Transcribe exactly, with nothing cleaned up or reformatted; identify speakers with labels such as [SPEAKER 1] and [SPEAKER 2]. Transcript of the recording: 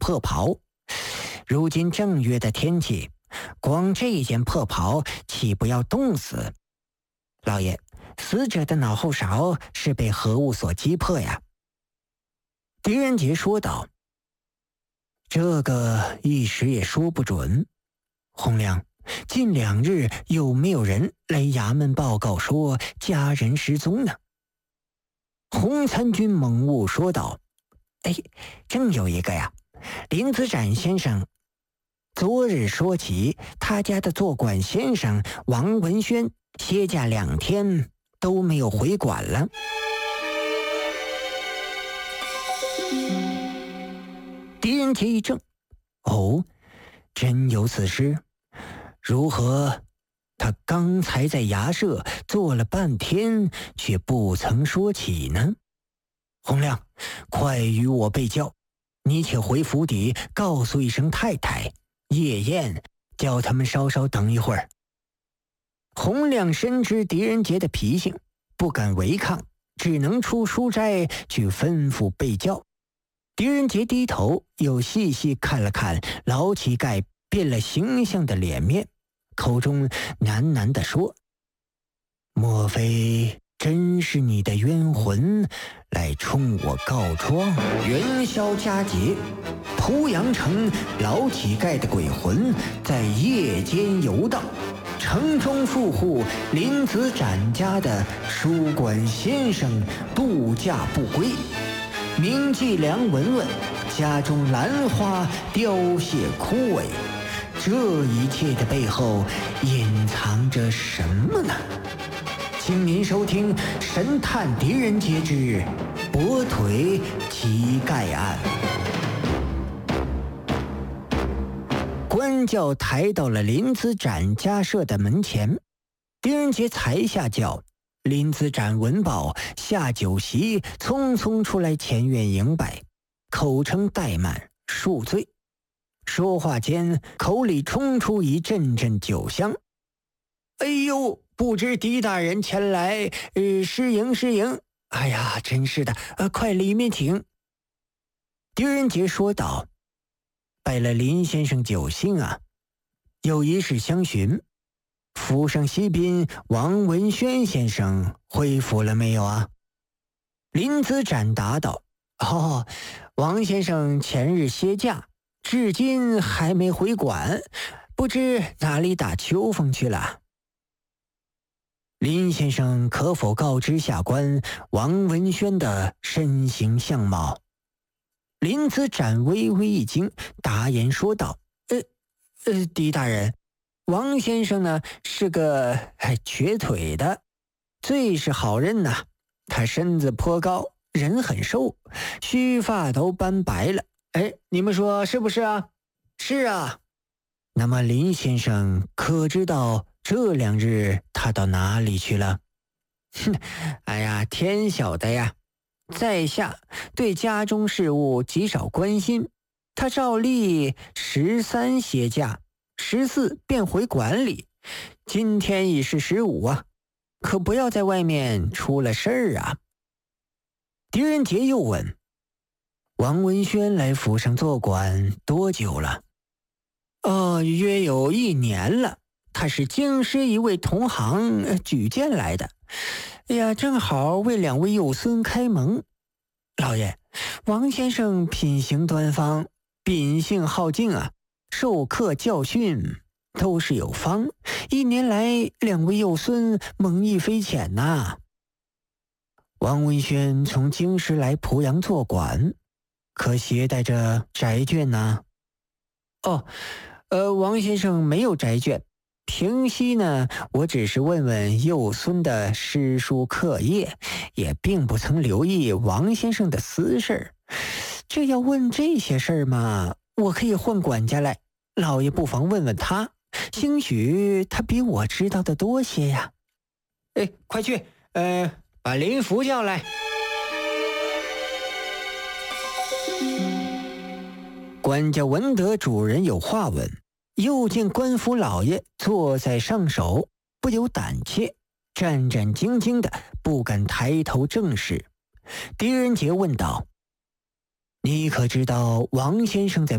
[SPEAKER 1] 破袍。如今正月的天气，光这件破袍岂不要冻死？老爷，死者的脑后勺是被何物所击破呀？狄仁杰说道。这个一时也说不准。洪亮，近两日有没有人来衙门报告说家人失踪呢？洪参军猛悟说道。哎，正有一个呀，林子展先生昨日说起，他家的做馆先生王文轩歇假两天都没有回馆了。狄仁杰一怔，哦，真有此事？如何他刚才在衙舍坐了半天，却不曾说起呢？洪亮，快与我备教，你且回府邸告诉一声太太，夜宴叫他们稍稍等一会儿。洪亮深知狄仁杰的脾性，不敢违抗，只能出书斋去吩咐备教。狄仁杰低头又细细看了看老乞丐变了形象的脸面，口中喃喃地说：莫非真是你的冤魂来冲我告状？元宵佳节，濮阳城老乞丐的鬼魂在夜间游荡，城中富户林子展家的书馆先生度假不归，名妓梁文文家中兰花凋谢枯萎，这一切的背后隐藏着什么呢？请您收听《神探狄仁杰之跛腿乞丐案》。官轿抬到了林子展家舍的门前，狄仁杰才下轿，林子展闻报，下酒席，匆匆出来前院迎拜，口称怠慢，恕罪。说话间，口里冲出一阵阵酒香。哎呦，不知狄大人前来，呃，失迎失迎。哎呀，真是的，呃，快里面请。狄仁杰说道：拜了林先生酒兴啊，有一事相询，府上西宾王文轩先生回府了没有啊？林子展答道：哦，王先生前日歇假，至今还没回馆，不知哪里打秋风去了。林先生可否告知下官王文轩的身形相貌？林子展微微一惊，答言说道：呃呃，狄大人，王先生呢是个哎瘸腿的，最是好人呐。他身子颇高，人很瘦，须发都斑白了。哎，你们说是不是啊？是啊。那么林先生可知道这两日他到哪里去了？哼，哎呀，天晓得呀。在下对家中事务极少关心，他照例十三歇假，十四便回馆里，今天已是十五啊，可不要在外面出了事儿啊。狄仁杰又问：王文轩来府上做馆多久了？哦，约有一年了，他是京师一位同行、呃、举荐来的。哎呀，正好为两位幼孙开蒙。老爷，王先生品行端方，秉性好静啊，授课教训都是有方，一年来两位幼孙蒙益非浅呐、啊。王文轩从京师来濮阳做馆，可携带着宅卷呢？哦，呃，王先生没有宅卷。平息呢，我只是问问幼孙的诗书课业，也并不曾留意王先生的私事。这要问这些事儿嘛，我可以换管家来，老爷不妨问问他，兴许他比我知道的多些呀。哎，快去，呃，把林福叫来。管家闻得主人有话问，又见官府老爷坐在上首，不由胆怯，战战兢兢的不敢抬头正视。狄仁杰问道：你可知道王先生在